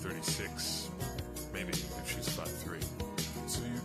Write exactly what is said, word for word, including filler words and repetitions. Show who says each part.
Speaker 1: thirty-six, maybe if she's five three. So you